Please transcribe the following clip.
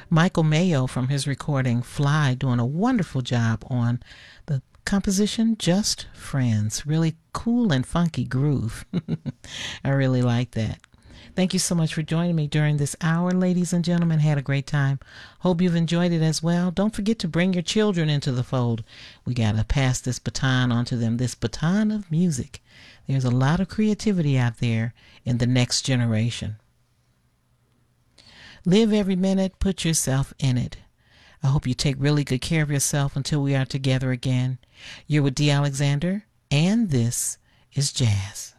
Michael Mayo from his recording Fly doing a wonderful job on the composition Just Friends. Really cool and funky groove. I really like that. Thank you so much for joining me during this hour, ladies and gentlemen. Had a great time. Hope you've enjoyed it as well. Don't forget to bring your children into the fold. We got to pass this baton on to them, this baton of music. There's a lot of creativity out there in the next generation. Live every minute, put yourself in it. I hope you take really good care of yourself until we are together again. You're with Dee Alexander, and this is Jazz.